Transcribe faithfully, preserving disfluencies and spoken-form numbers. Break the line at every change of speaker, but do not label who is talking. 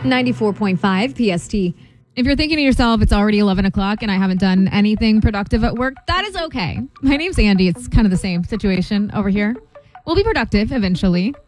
ninety-four point five P S T.
If you're thinking to yourself, it's already eleven o'clock and I haven't done anything productive at work, that is okay. My name's Andy. It's kind of the same situation over here. We'll be productive eventually.